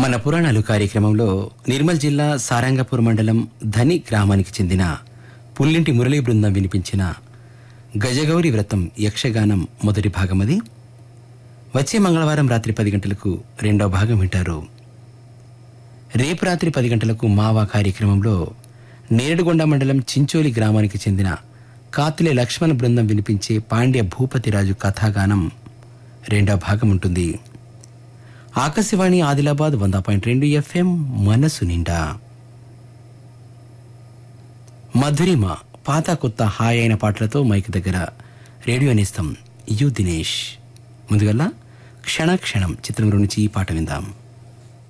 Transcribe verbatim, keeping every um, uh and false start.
మన పురాణాలు కార్యక్రమంలో నిర్మల్ జిల్లా సారంగపూర్ మండలం ధని గ్రామానికి చెందిన పుల్లింటి మురళీ బృందం వినిపించిన గజగౌరి వ్రతం యక్షగానం మొదటి భాగమది. వచ్చే మంగళవారం రాత్రి పది గంటలకు రెండవ భాగం వింటారు. రేపు రాత్రి పది గంటలకు మావా కార్యక్రమంలో నేరేడుగొండ మండలం చించోలి గ్రామానికి చెందిన కాతులే లక్ష్మణ బృందం వినిపించే పాండ్య భూపతిరాజు కథాగానం రెండవ భాగం ఉంటుంది. ఆకాశవాణి ఆదిలాబాద్ వంద పాయింట్ రెండు ఎఫ్ఎం మనసు నిండా మధురిమ పాత కొత్త హాయ్ అయిన పాటలతో మైక్ దగ్గర రేడియో నేస్తం యు దినేష్. ముందుగల్లా క్షణ క్షణం చిత్రం నుంచి ఈ పాట విందాం.